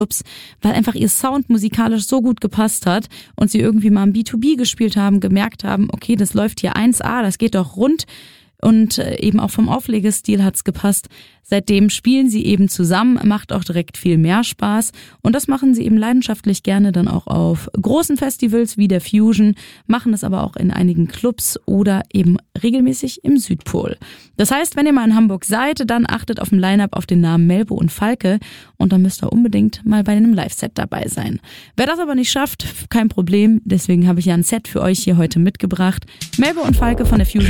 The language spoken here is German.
Clubs, weil einfach ihr Sound musikalisch so gut gepasst hat und sie irgendwie mal im B2B gespielt haben, gemerkt haben, okay, das läuft hier 1A, das geht doch rund. Und eben auch vom Auflegestil hat's gepasst. Seitdem spielen sie eben zusammen, macht auch direkt viel mehr Spaß. Und das machen sie eben leidenschaftlich gerne dann auch auf großen Festivals wie der Fusion, machen es aber auch in einigen Clubs oder eben regelmäßig im Südpol. Das heißt, wenn ihr mal in Hamburg seid, dann achtet auf dem Line-Up auf den Namen Melbo und Falke und dann müsst ihr unbedingt mal bei einem Live-Set dabei sein. Wer das aber nicht schafft, kein Problem. Deswegen habe ich ja ein Set für euch hier heute mitgebracht. Melbo und Falke von der Fusion